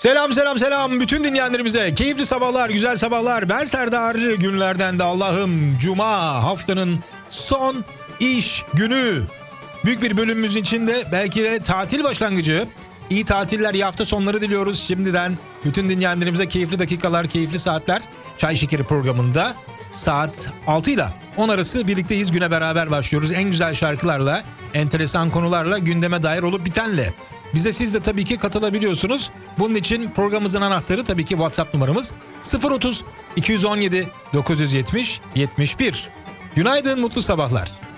Selam selam selam bütün dinleyenlerimize. Keyifli sabahlar, güzel sabahlar. Ben Serdar. Günlerden de Allah'ım Cuma, haftanın son iş günü. Büyük bir bölümümüzün içinde belki de tatil başlangıcı. İyi tatiller, iyi hafta sonları diliyoruz şimdiden. Bütün dinleyenlerimize keyifli dakikalar, keyifli saatler. Çay Şekeri programında saat 6 ile 10 arası birlikteyiz. Güne beraber başlıyoruz. En güzel şarkılarla, enteresan konularla, gündeme dair olup bitenle. Bize siz de tabii ki katılabiliyorsunuz. Bunun için programımızın anahtarı tabii ki WhatsApp numaramız 030 217 970 71. Günaydın, mutlu sabahlar.